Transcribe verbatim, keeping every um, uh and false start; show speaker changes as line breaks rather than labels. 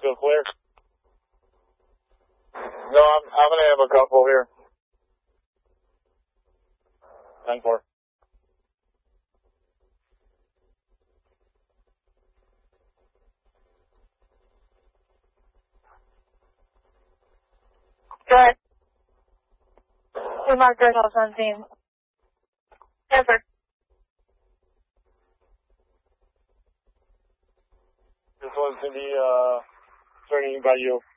still clear? No, I'm, I'm going to have a couple here. ten four.
Go ahead. We marked ourselves on scene. Yes, sir.
This one's going to be uh, turning by you.